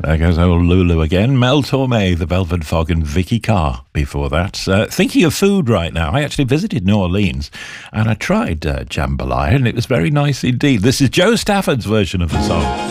There goes old Lulu again. Mel Torme, The Velvet Fog, and Vicky Carr before that. Thinking of food right now, I actually visited New Orleans and I tried jambalaya and it was very nice indeed. This is Joe Stafford's version of the song.